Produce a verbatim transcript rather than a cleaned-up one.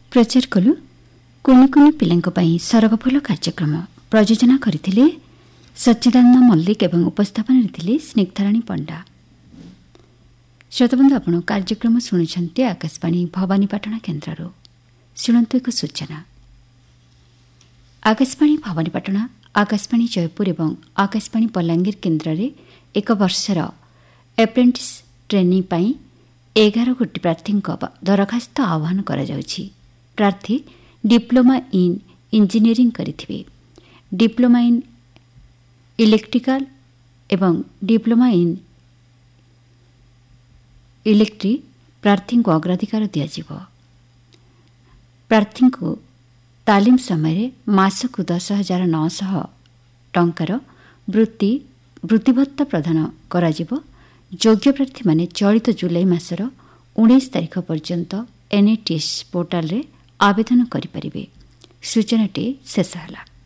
ପ୍ରଚାର କଲୁ କୁନି କୁନି ପିଲାଙ୍କ ପାଇଁ ସରଗଫୁଲ କାର୍ଯ୍ୟକ୍ରମ ପ୍ରଯୋଜନା କରିଥିଲେ ସଚ୍ଚିଦାନନ୍ଦ ମଲ୍ଲିକ ଏବଂ ଉପସ୍ଥାପନରେ ଥିଲେ ସ୍ନିଗ୍ଧାରାଣୀ ପଣ୍ଡା। ଶ୍ରୋତାବନ୍ଧୁ, ଆପଣ କାର୍ଯ୍ୟକ୍ରମ ଶୁଣୁଛନ୍ତି ଆକାଶବାଣୀ ଭବାନୀପାଟଣା କେନ୍ଦ୍ରରୁ। ଶୁଣନ୍ତୁ ଏକ ସୂଚନା। ଆକାଶବାଣୀ ଭବାନୀପାଟଣା, ଆକାଶବାଣୀ ଜୟପୁର ଏବଂ ଆକାଶବାଣୀ ବଲାଙ୍ଗୀର କେନ୍ଦ୍ରରେ ଏକ ବର୍ଷର ଏପ୍ରେଣ୍ଟିସ୍ ଟ୍ରେନିଂ ପାଇଁ ଏଗାର ଗୋଟି ପ୍ରାର୍ଥୀଙ୍କ ଦରଖାସ୍ତ ଆହ୍ୱାନ କରାଯାଉଛି। ପ୍ରାର୍ଥୀ ଡିପ୍ଲୋମା ଇନ୍ ଇଞ୍ଜିନିୟରିଂ କରିଥିବେ। ଡିପ୍ଲୋମା ଇନ୍ ଇଲେକ୍ଟ୍ରିକାଲ ଏବଂ ଡିପ୍ଲୋମା ଇନ୍ ଇଲେକ୍ଟ୍ରି ପ୍ରାର୍ଥୀଙ୍କୁ ଅଗ୍ରାଧିକାର ଦିଆଯିବ। ପ୍ରାର୍ଥୀଙ୍କୁ ତାଲିମ ସମୟରେ ମାସକୁ ଦଶ ହଜାର ନଅଶହ ଟଙ୍କାର ବୃତ୍ତି ବୃତ୍ତିଭତ୍ତା ପ୍ରଦାନ କରାଯିବ। ଯୋଗ୍ୟ ପ୍ରାର୍ଥୀମାନେ ଚଳିତ ଜୁଲାଇ ମାସର ଉଣେଇଶ ତାରିଖ ପର୍ଯ୍ୟନ୍ତ ଏନ୍ଏଟିଏସ୍ ପୋର୍ଟାଲରେ ଆବେଦନ କରିପାରିବେ। ସୂଚନାଟି ଶେଷ ହେଲା।